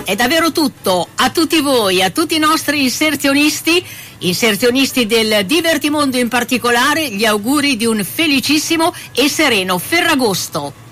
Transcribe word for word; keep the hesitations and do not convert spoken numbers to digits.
è davvero tutto. A tutti voi, a tutti i nostri inserzionisti, inserzionisti del Divertimondo in particolare, gli auguri di un felicissimo e sereno Ferragosto.